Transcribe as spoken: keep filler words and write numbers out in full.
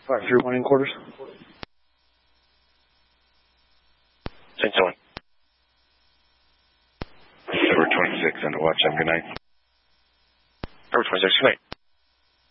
Five three one in quarters. ten one. Number twenty-six, under watch. Have a good night. Number twenty-six, good night.